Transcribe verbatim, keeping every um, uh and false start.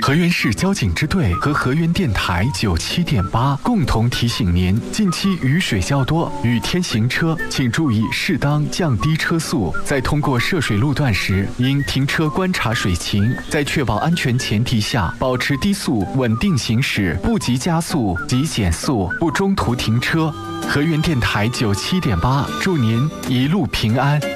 河源市交警支队和河源电台九七点八共同提醒您：近期雨水较多，雨天行车请注意适当降低车速，在通过涉水路段时，应停车观察水情，在确保安全前提下，保持低速稳定行驶，不急加速及减速，不中途停车。河源电台九七点八，祝您一路平安。